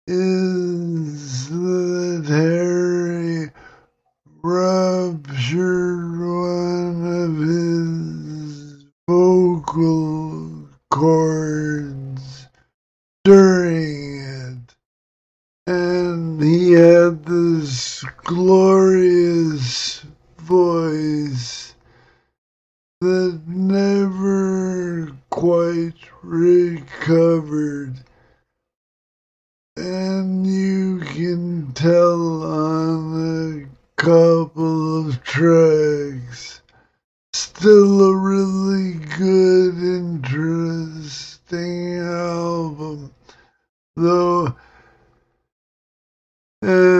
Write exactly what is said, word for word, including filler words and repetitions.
is that Harry ruptured one of his vocal cords during it. And he had this glorious voice that never quite recovered. And you can tell on a couple of tracks. Still a really good, interesting album. Though, uh,